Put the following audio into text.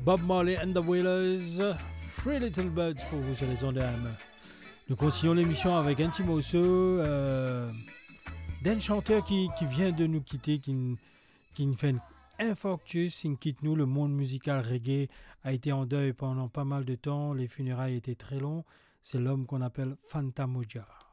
Bob Marley and the Wailers, Three Little Birds pour vous sur les ondes AM. Nous continuons l'émission avec un petit morceau d'un chanteur qui vient de nous quitter, qui nous fait un infarctus, il quitte nous. Le monde musical reggae a été en deuil pendant pas mal de temps, les funérailles étaient très longs. C'est l'homme qu'on appelle Fanta Mojah.